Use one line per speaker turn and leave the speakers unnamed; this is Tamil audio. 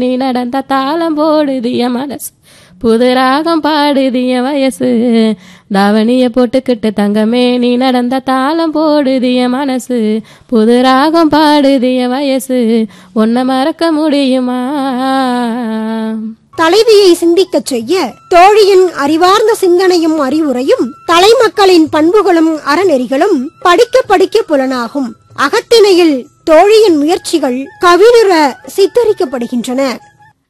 நீ நடந்த தாளம் போடுது என் மனசு, புது ராகம் பாடுது என் வயசு. தாவணிய போட்டுக்கிட்டு தங்கமே நீ நடந்த தாளம் போடுது என் மனசு, புது ராகம் பாடுது என் வயசு. உன்னை மறக்க முடியுமா?
தலைவியை சிந்திக்க செய்ய தோழியின் அறிவார்ந்த சிந்தனையும் அறிவுரையும் தலைமக்களின் பண்புகளும் அறநெறிகளும் படிக்க படிக்க புலனாகும். அகத்திணையில் தோழியின் முயற்சிகள் கவினுற சித்தரிக்கப்படுகின்றன.